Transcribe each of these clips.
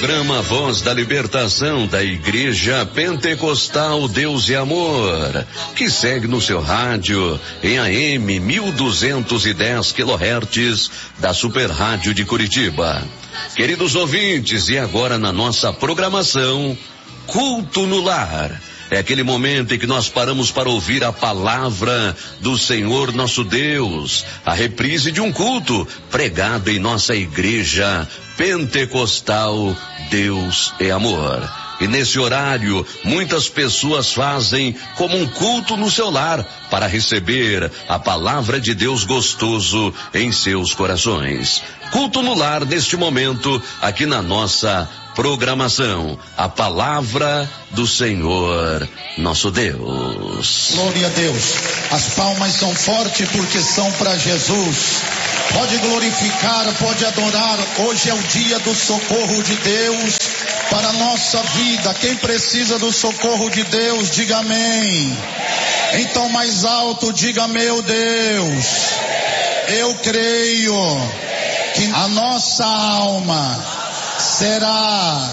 programa Voz da Libertação da Igreja Pentecostal Deus e Amor, que segue no seu rádio em AM 1210 kHz da Super Rádio de Curitiba. Queridos ouvintes, e agora na nossa programação, Culto no Lar. É aquele momento em que nós paramos para ouvir a palavra do Senhor nosso Deus, a reprise de um culto pregado em nossa igreja pentecostal Deus é Amor. E nesse horário, muitas pessoas fazem como um culto no seu lar para receber a palavra de Deus gostoso em seus corações. Culto no lar neste momento, aqui na nossa programação, a palavra do Senhor nosso Deus. Glória a Deus. As palmas são fortes porque são para Jesus. Pode glorificar, pode adorar. Hoje é o dia do socorro de Deus para a nossa vida. Quem precisa do socorro de Deus, diga amém. Então mais alto, diga meu Deus. Eu creio que a nossa alma será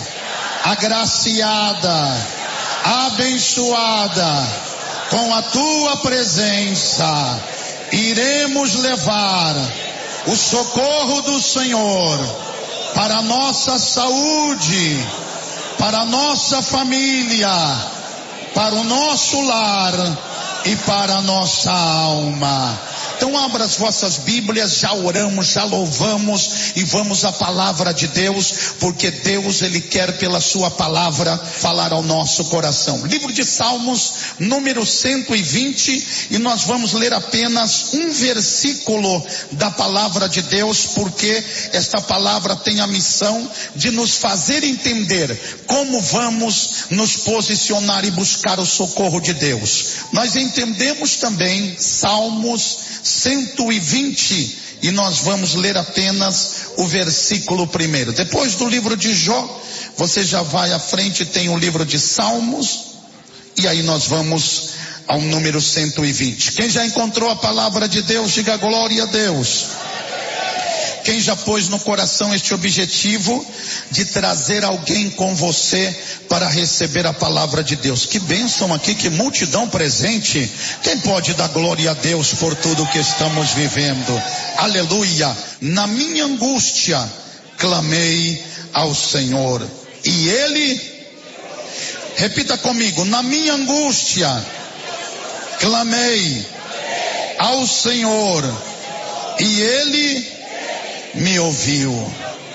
agraciada, abençoada com a tua presença. Iremos levar o socorro do Senhor para a nossa saúde, para a nossa família, para o nosso lar e para a nossa alma. Então abra as vossas Bíblias, já oramos, já louvamos e vamos à palavra de Deus, porque Deus, Ele quer pela sua palavra falar ao nosso coração. Livro de Salmos, número 120, e nós vamos ler apenas um versículo da palavra de Deus, porque esta palavra tem a missão de nos fazer entender como vamos nos posicionar e buscar o socorro de Deus. Nós entendemos também Salmos 120 e nós vamos ler apenas o versículo primeiro. Depois do livro de Jó, você já vai à frente, tem o livro de Salmos, e aí nós vamos ao número 120. Quem já encontrou a palavra de Deus, diga glória a Deus. Quem já pôs no coração este objetivo de trazer alguém com você para receber a palavra de Deus? Que bênção aqui, que multidão presente. Quem pode dar glória a Deus por tudo que estamos vivendo? Aleluia. Na minha angústia clamei ao Senhor e Ele, repita comigo, na minha angústia clamei ao Senhor e Ele me ouviu.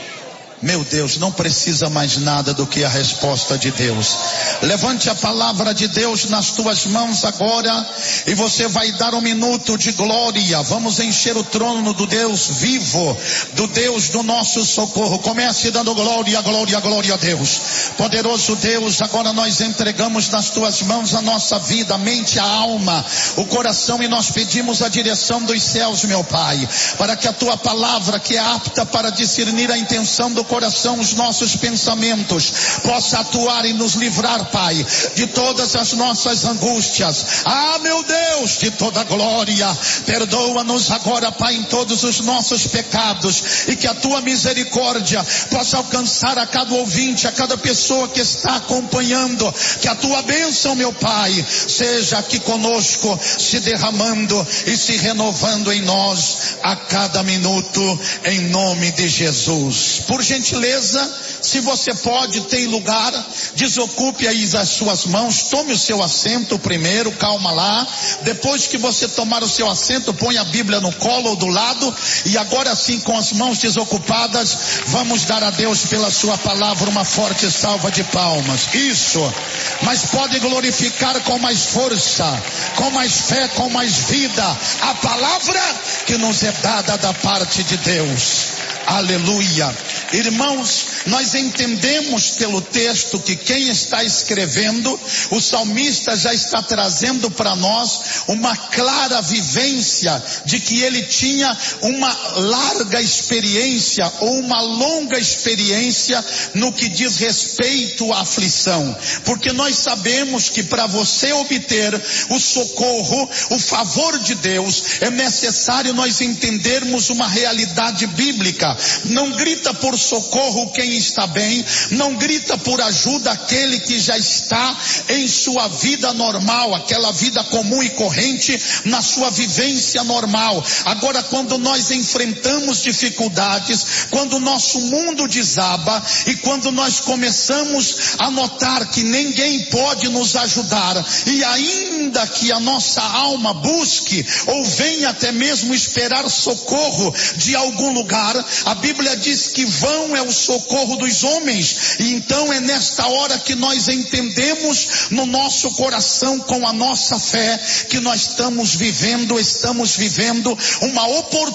Meu Deus, não precisa mais nada do que a resposta de Deus. Levante a palavra de Deus nas tuas mãos agora e você vai dar um minuto de glória. Vamos encher o trono do Deus vivo, do Deus do nosso socorro. Comece dando glória, glória, glória a Deus. Poderoso Deus, agora nós entregamos nas tuas mãos a nossa vida, a mente, a alma, o coração, e nós pedimos a direção dos céus, meu Pai, para que a tua palavra, que é apta para discernir a intenção do coração, os nossos pensamentos, possa atuar e nos livrar, Pai, de todas as nossas angústias. Ah, meu Deus, de toda glória, perdoa-nos agora, Pai, em todos os nossos pecados, e que a tua misericórdia possa alcançar a cada ouvinte, a cada pessoa que está acompanhando. Que a tua bênção, meu Pai, seja aqui conosco, se derramando e se renovando em nós a cada minuto, em nome de Jesus. Por gentileza, se você pode, tem lugar, desocupe aí as suas mãos, tome o seu assento primeiro, calma lá. Depois que você tomar o seu assento, põe a Bíblia no colo ou do lado, e agora sim, com as mãos desocupadas, vamos dar a Deus pela sua palavra uma forte salva de palmas. Isso, mas pode glorificar com mais força, com mais fé, com mais vida, a palavra que nos é dada da parte de Deus. Aleluia. Irmãos, nós entendemos pelo texto que quem está escrevendo, o salmista já está trazendo para nós uma clara vivência de que ele tinha uma larga experiência ou uma longa experiência no que diz respeito à aflição. Porque nós sabemos que para você obter o socorro, o favor de Deus, é necessário nós entendermos uma realidade bíblica. Não grita por por socorro quem está bem, não grita por ajuda aquele que já está em sua vida normal, aquela vida comum e corrente, na sua vivência normal. Agora, quando nós enfrentamos dificuldades, quando o nosso mundo desaba e quando nós começamos a notar que ninguém pode nos ajudar, e ainda que a nossa alma busque ou venha até mesmo esperar socorro de algum lugar, a Bíblia diz que vão é o socorro dos homens. E então é nesta hora que nós entendemos no nosso coração, com a nossa fé, que nós estamos vivendo uma oportunidade